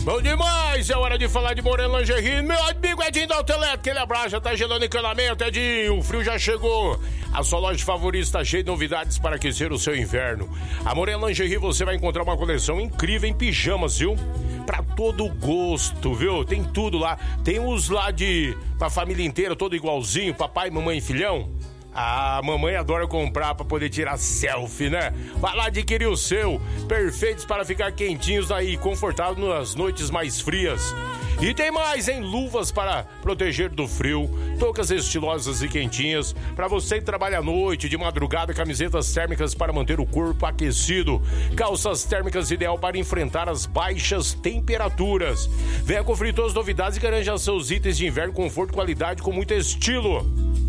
Bom demais, é hora de falar de Moreno Lingerie. Meu amigo Edinho da Autoelétrica, aquele abraço, já tá gelando encanamento, Edinho, o frio já chegou. A sua loja favorita está cheia de novidades para aquecer o seu inverno. A Moreno Lingerie você vai encontrar uma coleção incrível em pijamas, viu? Pra todo gosto, viu? Tem tudo lá. Tem os lá pra família inteira, todo igualzinho, papai, mamãe e filhão. A mamãe adora comprar pra poder tirar selfie, né? Vai lá adquirir o seu. Perfeitos para ficar quentinhos aí, confortáveis nas noites mais frias. E tem mais, hein? Luvas para proteger do frio, toucas estilosas e quentinhas para você que trabalha à noite, de madrugada, camisetas térmicas para manter o corpo aquecido, calças térmicas ideal para enfrentar as baixas temperaturas. Venha conferir todas as novidades e garanta seus itens de inverno, conforto e qualidade com muito estilo.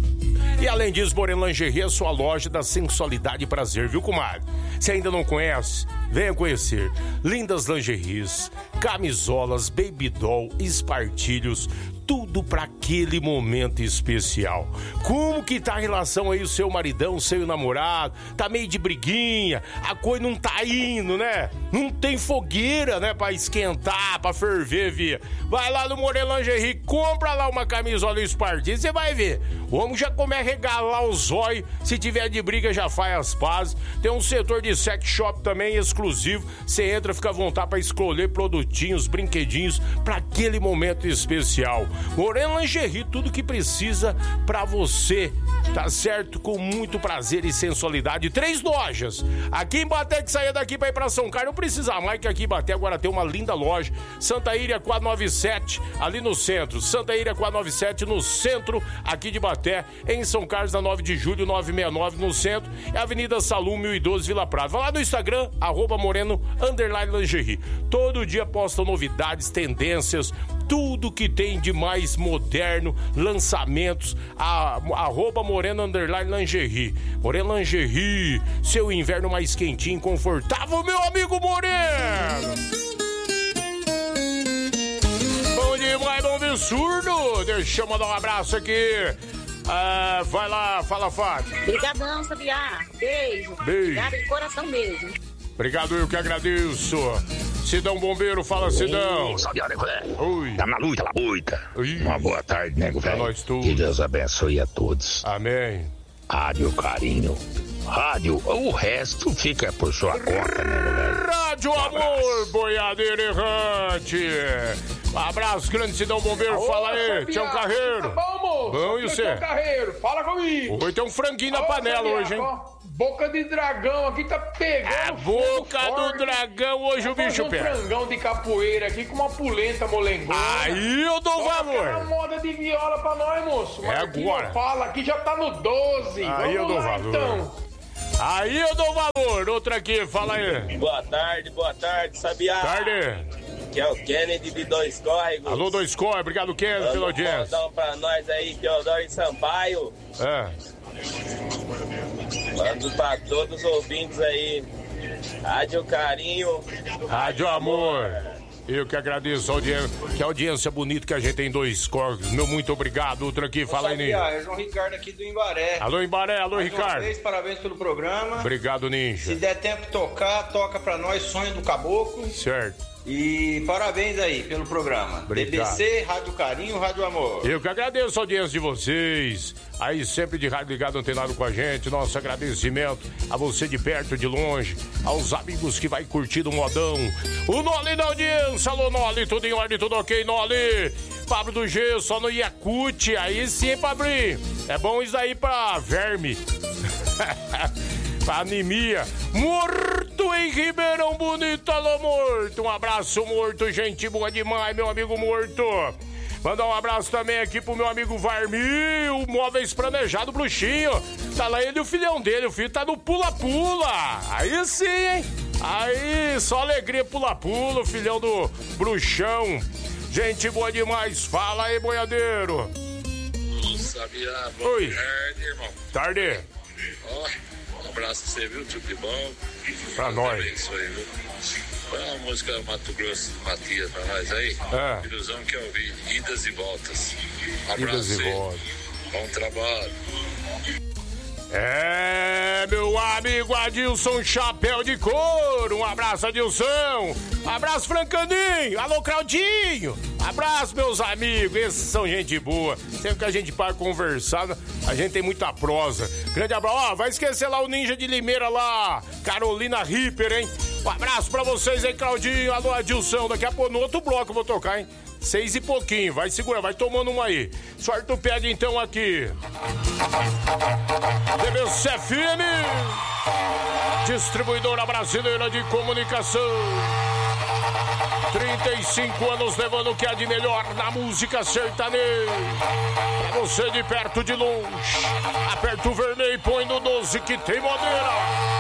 E além disso, Moreno Lingerie é a sua loja da sensualidade e prazer, viu, comadre? Se ainda não conhece, venha conhecer. Lindas lingeries, camisolas, baby doll, espartilhos, tudo para aquele momento especial. Como que tá a relação aí, o seu maridão, o seu namorado? Tá meio de briguinha, a coisa não tá indo, né? Não tem fogueira, né, pra esquentar, pra ferver, via. Vai lá no Moreno Lingerie, compra lá uma camisola espartilho, você vai ver. O homem já começa a regalar os zóio, se tiver de briga já faz as pazes. Tem um setor de sex shop também exclusivo, você entra, fica à vontade pra escolher produtinhos, brinquedinhos pra aquele momento especial. Moreno Lingerie, tudo que precisa pra você, tá certo? Com muito prazer e sensualidade. 3 lojas. Aqui em Baté, que saía daqui pra ir pra São Carlos, não precisa mais, que aqui em Baté agora tem uma linda loja. Santa Iria 497, ali no centro. Santa Iria 497, no centro, aqui de Baté. Em São Carlos, na 9 de julho, 969, no centro. É Avenida Salum, 1012, Vila Prado. Vai lá no Instagram, @Moreno_Lingerie. Todo dia postam novidades, tendências, tudo que tem de mais moderno, lançamentos, @Moreno_Lingerie. Moreno Lingerie, seu inverno mais quentinho, confortável, meu amigo Moreno. Bom demais, bom absurdo. Deixa eu mandar um abraço aqui. Vai lá, fala, Fábio. Obrigadão, Sabiá. Beijo. Obrigado de coração mesmo. Obrigado, eu que agradeço. Cidão Bombeiro, fala, Cidão. Sabiá, nego velho. Oi. Tá na luta, labuita. Uma boa tarde, nego velho. Pra nós tudo. Que Deus abençoe a todos. Amém. Rádio Carinho. Rádio, o resto fica por sua conta, nego velho. Rádio Amor, boiadeiro errante. Um abraço, grande Cidão Bombeiro. Alô, fala aí, Sabiá. Tião Carreiro. Tá bom, moço? Bom, e você? Tião Carreiro, fala comigo. Hoje tem um franguinho na Alô, panela Sabiá, hoje, hein? ó, boca de dragão aqui tá pegando. A boca fogo do forte. dragão hoje o bicho Um pega. frangão de capoeira aqui com uma polenta molengona. Aí eu dou Toca valor. aquela moda de viola pra nós, moço. Mas É aqui agora. não fala, aqui já tá no 12. Aí eu Vamos dou lá, valor. então. Aí eu dou valor. Outra aqui, fala aí. Boa tarde, Sabiá. Tarde. Que é o Kennedy de Dois Córregos. Alô, Dois Cor, obrigado, Kennedy, pela audiência. Manda pra nós aí, Teodoro e Sampaio. Mando pra todos os ouvintes aí. Rádio Carinho. Rádio Amor. Eu que agradeço a audiência. Que audiência bonita que a gente tem em Dois Corpos. Meu muito obrigado. Outra aqui, fala aí, Ninja. É João Ricardo aqui do Imbaré. Alô, Imbaré, alô, Mais Ricardo. Uma vez, parabéns pelo programa. Obrigado, Ninja. Se der tempo de tocar, toca pra nós Sonho do Caboclo. Certo. E parabéns aí pelo programa. Obrigado. BBC, Rádio Carinho, Rádio Amor. Eu que agradeço a audiência de vocês. Aí sempre de rádio ligado, antenado com a gente. Nosso agradecimento a você de perto, de longe. Aos amigos que vai curtir o modão. O Noli da audiência. Alô, Noli, tudo em ordem, tudo ok, Noli? Pablo do G, só no Yakut. Aí sim, Pablinho. É bom isso aí pra verme. Pra anemia. Morto em Ribeirão Bonito, alô, Morto. Um abraço, Morto, gente boa demais, meu amigo Morto. Mandar um abraço também aqui pro meu amigo Varmil, Móveis Planejado, Bruxinho. Tá lá ele e o filhão dele, o filho tá no pula-pula. Aí sim, hein? Aí, só alegria pula-pula, o filhão do Bruxão. Gente boa demais, fala aí, boiadeiro. Sabiá, boa tarde, irmão. Tarde. Ó, um abraço pra você, viu? Tudo de bom. Pra nós. Abençoe, viu? Põe uma música Mato Grosso do Matias pra nós aí. Ilusão que eu ouvi. Idas e voltas. Um abraço. Idas e voltas. Bom trabalho. É, meu amigo Adilson Chapéu de Couro. Um abraço, Adilson. Abraço, Francaninho. Alô, Claudinho. Abraço, meus amigos. Esses são gente boa. Sempre que a gente para conversar, a gente tem muita prosa. Grande abraço. Ó, vai esquecer lá o Ninja de Limeira lá. Carolina Ripper, hein? Um abraço pra vocês aí, Claudinho. Alô, Adilson. Daqui a pouco no outro bloco eu vou tocar, hein? 6 e pouquinho. Vai segura, vai tomando uma aí. Sorte o pé então aqui. DBCFM, distribuidora brasileira de comunicação. 35 anos levando o que há de melhor na música sertaneja. Pra você de perto, de longe. Aperta o vermelho e põe no 12 que tem madeira.